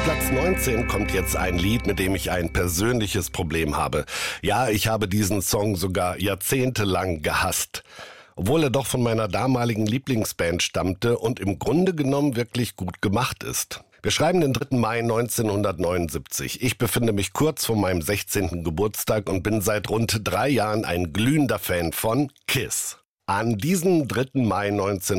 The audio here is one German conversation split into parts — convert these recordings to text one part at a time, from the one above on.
Platz 19 kommt jetzt ein Lied, mit dem ich ein persönliches Problem habe. Ja, ich habe diesen Song sogar jahrzehntelang gehasst. Obwohl er doch von meiner damaligen Lieblingsband stammte und im Grunde genommen wirklich gut gemacht ist. Wir schreiben den 3. Mai 1979. Ich befinde mich kurz vor meinem 16. Geburtstag und bin seit rund 3 Jahren ein glühender Fan von KISS. An diesem 3. Mai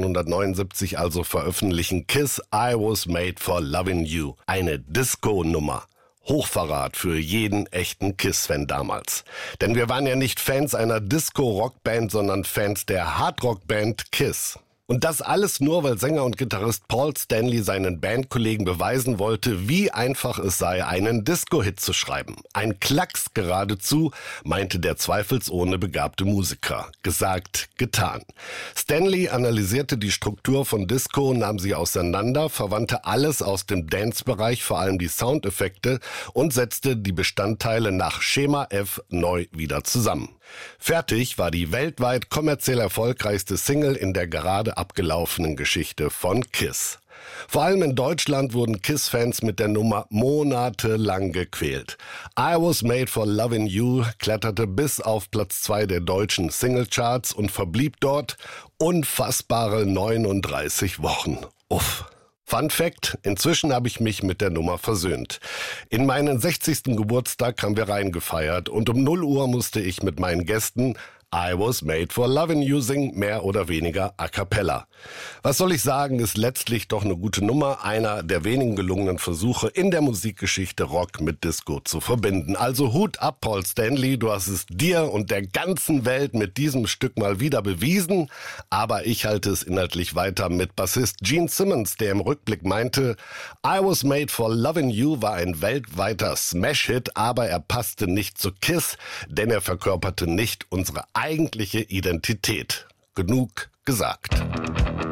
1979 also veröffentlichen KISS I Was Made for Lovin' You, eine Disco-Nummer. Hochverrat für jeden echten KISS-Fan damals. Denn wir waren ja nicht Fans einer Disco-Rockband, sondern Fans der Hardrock-Band KISS. Und das alles nur, weil Sänger und Gitarrist Paul Stanley seinen Bandkollegen beweisen wollte, wie einfach es sei, einen Disco-Hit zu schreiben. Ein Klacks geradezu, meinte der zweifelsohne begabte Musiker. Gesagt, getan. Stanley analysierte die Struktur von Disco, nahm sie auseinander, verwandte alles aus dem Dance-Bereich, vor allem die Soundeffekte, und setzte die Bestandteile nach Schema F neu wieder zusammen. Fertig war die weltweit kommerziell erfolgreichste Single in der gerade abgelaufenen Geschichte von KISS. Vor allem in Deutschland wurden KISS-Fans mit der Nummer monatelang gequält. I Was Made for Lovin' You kletterte bis auf Platz 2 der deutschen Singlecharts und verblieb dort unfassbare 39 Wochen. Uff. Fun Fact, inzwischen habe ich mich mit der Nummer versöhnt. In meinen 60. Geburtstag haben wir reingefeiert und um 0 Uhr musste ich mit meinen Gästen I Was Made for Lovin' You singen, mehr oder weniger a cappella. Was soll ich sagen, ist letztlich doch eine gute Nummer, einer der wenigen gelungenen Versuche in der Musikgeschichte Rock mit Disco zu verbinden. Also Hut ab, Paul Stanley, du hast es dir und der ganzen Welt mit diesem Stück mal wieder bewiesen, aber ich halte es inhaltlich weiter mit Bassist Gene Simmons, der im Rückblick meinte, I Was Made for Lovin' You war ein weltweiter Smash-Hit, aber er passte nicht zu KISS, denn er verkörperte nicht unsere eigentliche Identität. Genug gesagt.